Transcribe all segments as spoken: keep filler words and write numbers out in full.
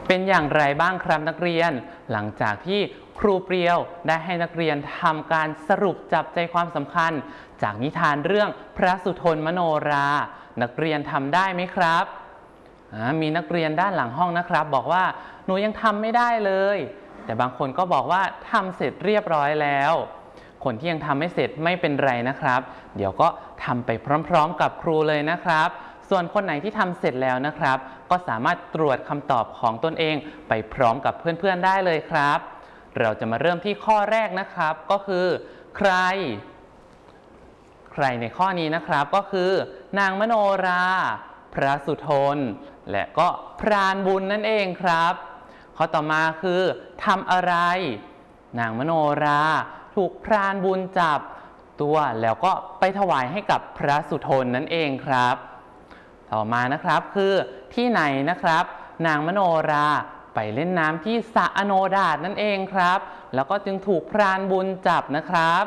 เป็นอย่างไรบ้างครับนักเรียนหลังจากที่ครูเปรียวได้ให้นักเรียนทำการสรุปจับใจความสำคัญจากนิทานเรื่องพระสุทนมโนรานักเรียนทำได้ไหมครับมีนักเรียนด้านหลังห้องนะครับบอกว่าหนูยังทำไม่ได้เลยแต่บางคนก็บอกว่าทำเสร็จเรียบร้อยแล้วคนที่ยังทำไม่เสร็จไม่เป็นไรนะครับเดี๋ยวก็ทำไปพร้อมๆกับครูเลยนะครับส่วนคนไหนที่ทำเสร็จแล้วนะครับก็สามารถตรวจคำตอบของตนเองไปพร้อมกับเพื่อนๆได้เลยครับเราจะมาเริ่มที่ข้อแรกนะครับก็คือใครใครในข้อนี้นะครับก็คือนางมโนราพระสุทนและก็พรานบุญนั่นเองครับข้อต่อมาคือทำอะไรนางมโนราถูกพรานบุญจับตัวแล้วก็ไปถวายให้กับพระสุทนนั่นเองครับต่อมานะครับคือที่ไหนนะครับนางมโนราไปเล่นน้ำที่สระอโนดาตนั่นเองครับแล้วก็จึงถูกพรานบุญจับนะครับ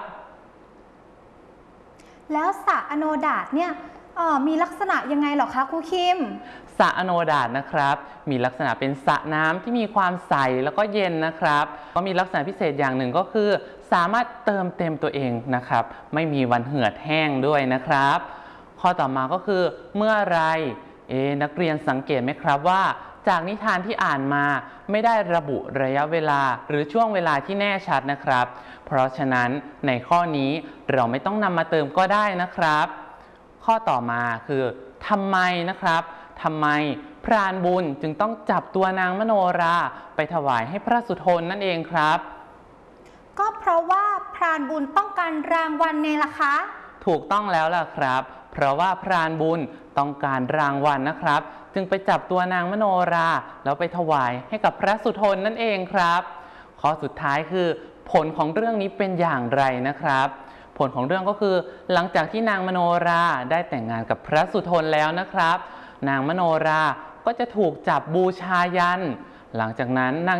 แล้วสระอโนดาตเนี่ยมีลักษณะยังไงหรอคะครูคิมสระอโนดาตนะครับมีลักษณะเป็นสระน้ำที่มีความใสแล้วก็เย็นนะครับก็มีลักษณะพิเศษอย่างหนึ่งก็คือสามารถเติมเต็มตัวเองนะครับไม่มีวันเหือดแห้งด้วยนะครับข้อต่อมาก็คือเมื่อไรเอนักเรียนสังเกตไหมครับว่าจากนิทานที่อ่านมาไม่ได้ระบุระยะเวลาหรือช่วงเวลาที่แน่ชัดนะครับเพราะฉะนั้นในข้อนี้เราไม่ต้องนำมาเติมก็ได้นะครับข้อต่อมาคือทำไมนะครับทำไมพรานบุญจึงต้องจับตัวนางมโนราไปถวายให้พระสุทนนั่นเองครับก็เพราะว่าพรานบุญต้องการรางวัลไงล่ะคะถูกต้องแล้วล่ะครับเพราะว่าพรานบุญต้องการรางวัลนะครับจึงไปจับตัวนางมโนราแล้วไปถวายให้กับพระสุทนนั่นเองครับข้อสุดท้ายคือผลของเรื่องนี้เป็นอย่างไรนะครับผลของเรื่องก็คือหลังจากที่นางมโนราได้แต่งงานกับพระสุทนแล้วนะครับนางมโนราก็จะถูกจับบูชายันหลังจากนั้นนาง